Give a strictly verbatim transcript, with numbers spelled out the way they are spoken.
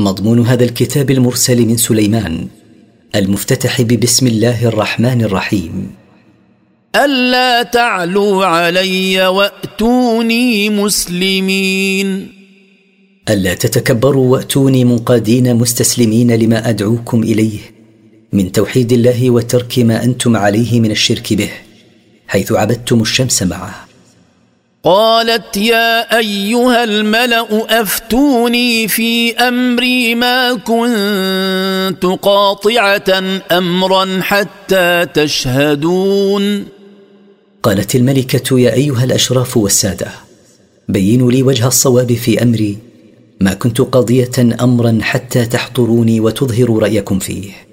مضمون هذا الكتاب المرسل من سليمان المفتتح ببسم الله الرحمن الرحيم: ألا تعلوا علي وأتوني مسلمين. ألا تتكبروا وأتوني منقادين مستسلمين لما أدعوكم إليه من توحيد الله وترك ما أنتم عليه من الشرك به، حيث عبدتم الشمس معه. قالت يا أيها الملأ أفتوني في أمري ما كنت قاطعة أمرا حتى تشهدون. قالت الملكة: يا أيها الأشراف والسادة، بينوا لي وجه الصواب في أمري، ما كنت قاضية أمرا حتى تحضروني وتظهروا رأيكم فيه.